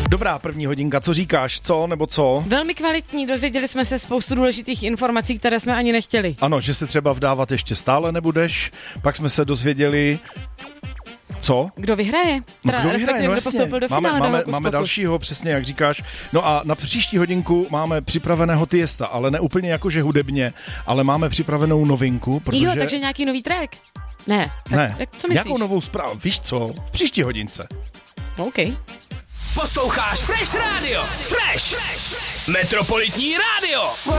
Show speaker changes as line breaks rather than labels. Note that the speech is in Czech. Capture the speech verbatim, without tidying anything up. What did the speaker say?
Dobrá první hodinka, co říkáš, co nebo co?
Velmi kvalitní, dozvěděli jsme se spoustu důležitých informací, které jsme ani nechtěli.
Ano, že se třeba vdávat ještě stále nebudeš, pak jsme se dozvěděli... Co?
Kdo vyhraje?
No, kdo vyhraje, no
kdo postoupil do
máme,
finále,
máme,
do
máme dalšího, přesně jak říkáš. No a na příští hodinku máme připraveného Tiesta, ale ne úplně jakože hudebně, ale máme připravenou novinku, protože...
Jo, takže nějaký nový track? Ne. Tak,
ne,
tak, co myslíš?
nějakou novou zprávu, víš co? V příští hodince.
OK.
Posloucháš Fresh Radio. Fresh. Metropolitní rádio.